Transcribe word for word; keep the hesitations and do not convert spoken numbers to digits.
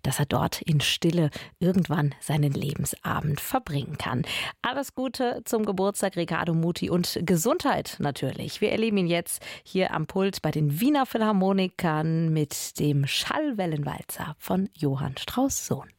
dass er dort in Stille irgendwann seinen Lebensabend verbringen kann. Alles Gute zum Geburtstag, Riccardo Muti, und Gesundheit natürlich. Wir erleben ihn jetzt hier am Pult bei den Wiener Philharmonikern mit dem Schallwellenwalzer von Johann Strauss Sohn.